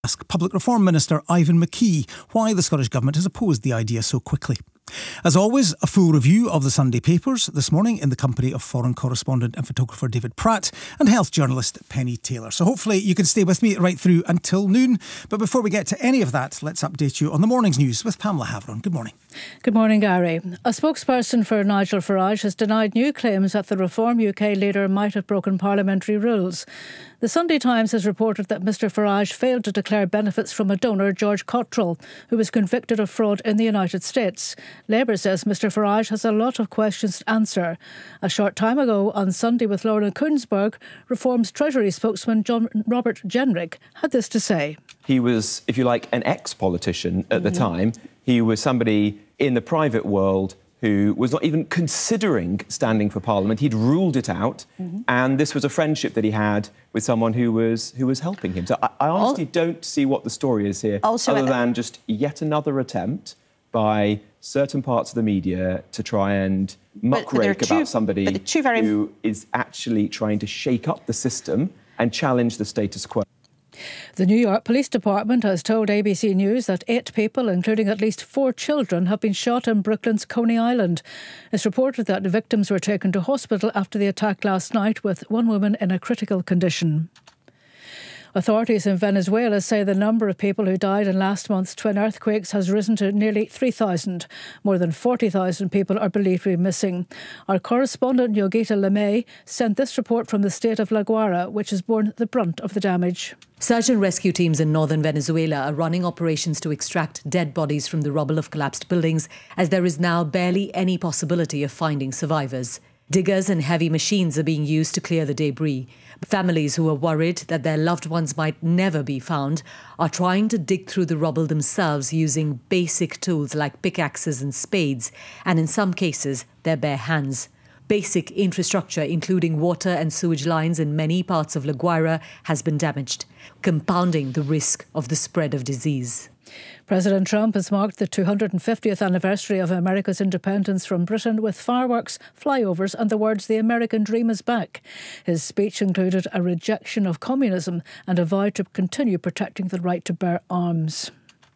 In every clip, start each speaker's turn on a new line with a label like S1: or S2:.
S1: Ask Public Reform Minister Ivan McKee why the Scottish Government has opposed the idea so quickly. As always, a full review of the Sunday papers this morning in the company of foreign correspondent and photographer David Pratt and health journalist Penny Taylor. So hopefully you can stay with me right through until noon. But before we get to any of that, let's update you on the morning's news with Pamela Havron. Good morning.
S2: Good morning, Gary. A spokesperson for Nigel Farage has denied new claims that the Reform UK leader might have broken parliamentary rules. The Sunday Times has reported that Mr Farage failed to declare benefits from a donor, George Cottrell, who was convicted of fraud in the United States. Labour says Mr Farage has a lot of questions to answer. A short time ago, on Sunday with Lorna Kunsberg, Reform's Treasury spokesman John Robert Jenrick had this to say.
S3: He was, if you like, an ex-politician at the time. He was somebody in the private world who was not even considering standing for Parliament. He'd ruled it out, and this was a friendship that he had with someone who was helping him. So I honestly don't see what the story is here, other than just yet another attempt by certain parts of the media to try and muckrake about somebody who is actually trying to shake up the system and challenge the status quo.
S2: The New York Police Department has told ABC News that 8 people, including at least 4 children, have been shot in Brooklyn's Coney Island. It's reported that the victims were taken to hospital after the attack last night, with one woman in a critical condition. Authorities in Venezuela say the number of people who died in last month's twin earthquakes has risen to nearly 3,000. More than 40,000 people are believed to be missing. Our correspondent Yogita Lemay sent this report from the state of La Guaira, which has borne the brunt of the damage.
S4: Search and rescue teams in northern Venezuela are running operations to extract dead bodies from the rubble of collapsed buildings, as there is now barely any possibility of finding survivors. Diggers and heavy machines are being used to clear the debris. Families who are worried that their loved ones might never be found are trying to dig through the rubble themselves using basic tools like pickaxes and spades, and in some cases, their bare hands. Basic infrastructure, including water and sewage lines in many parts of La Guaira, has been damaged, compounding the risk of the spread of disease.
S2: President Trump has marked the 250th anniversary of America's independence from Britain with fireworks, flyovers and the words "The American Dream is back." His speech included a rejection of communism and a vow to continue protecting the right to bear arms.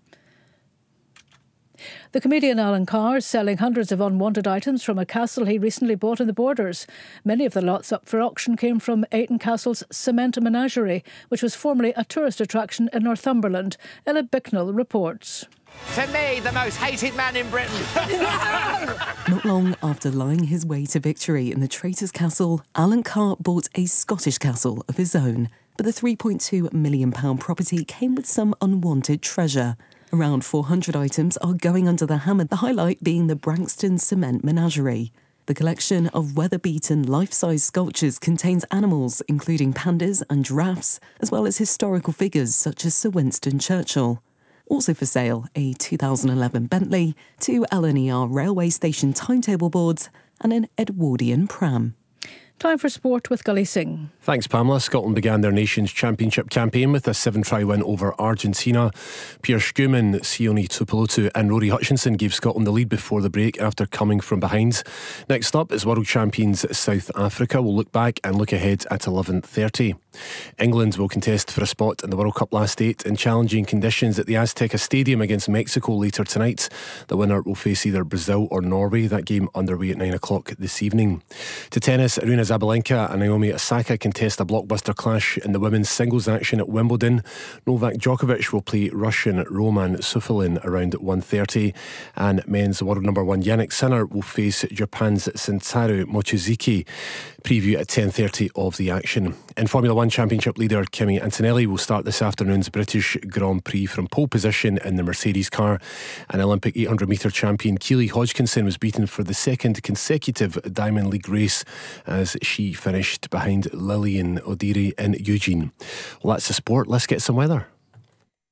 S2: The comedian Alan Carr is selling hundreds of unwanted items from a castle he recently bought in the Borders. Many of the lots up for auction came from Ayton Castle's Cement Menagerie, which was formerly a tourist attraction in Northumberland. Ella Bicknell reports.
S5: To me, the most hated man in Britain.
S6: Not long after lying his way to victory in the Traitors' Castle, Alan Carr bought a Scottish castle of his own. But the £3.2 million property came with some unwanted treasure. Around 400 items are going under the hammer, the highlight being the Branxton Cement Menagerie. The collection of weather-beaten life-size sculptures contains animals, including pandas and giraffes, as well as historical figures such as Sir Winston Churchill. Also for sale, a 2011 Bentley, 2 LNER railway station timetable boards and an Edwardian pram.
S2: Time for sport with Gully Singh.
S7: Thanks, Pamela. Scotland began their Nations Championship campaign with a 7-try win over Argentina. Pierre Schoeman, Sione Tuipulotu and Rory Hutchinson gave Scotland the lead before the break after coming from behind. Next up is world champions South Africa. We'll look back and look ahead at 11:30. England will contest for a spot in the World Cup Last 8 in challenging conditions at the Azteca Stadium against Mexico later tonight. The winner will face either Brazil or Norway. That game underway at 9 o'clock this evening. To tennis, Aryna Sabalenka and Naomi Osaka contest a blockbuster clash in the women's singles action at Wimbledon. Novak Djokovic will play Russian Roman Sufalin around 1:30, and men's world number 1 Jannik Sinner will face Japan's Sentaru Mochizuki. Preview at 10:30 of the action. In Formula 1, Championship leader Kimi Antonelli will start this afternoon's British Grand Prix from pole position in the Mercedes car. And Olympic 800 metre champion Keely Hodgkinson was beaten for the second consecutive Diamond League race as she finished behind Lillian Odiri in Eugene. Well, that's the sport. Let's get some weather.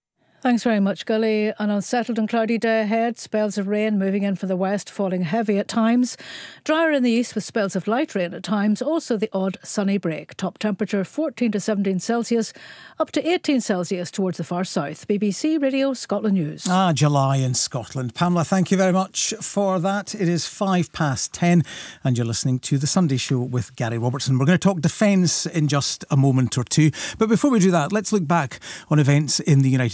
S2: Thanks very much, Gully. An unsettled and cloudy day ahead. Spells of rain moving in from the west, falling heavy at times. Drier in the east with spells of light rain at times. Also the odd sunny break. Top temperature 14 to 17 Celsius, up to 18 Celsius towards the far south. BBC Radio Scotland News.
S1: July in Scotland. Pamela, thank you very much for that. It is 10:05 and you're listening to The Sunday Show with Gary Robertson. We're going to talk defence in just a moment or two. But before we do that, let's look back on events in the United